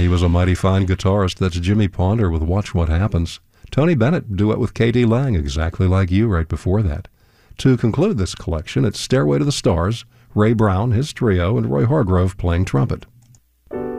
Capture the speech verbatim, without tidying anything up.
he was a mighty fine guitarist. That's Jimmy Ponder with Watch What Happens. Tony Bennett, duet with K D Lang, exactly like you right before that. To conclude this collection, it's Stairway to the Stars, Ray Brown, his trio, and Roy Hargrove playing trumpet.